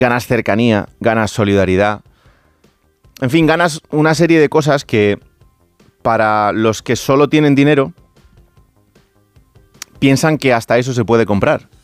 ganas cercanía, ganas solidaridad. En fin, ganas una serie de cosas que para los que solo tienen dinero piensan que hasta eso se puede comprar.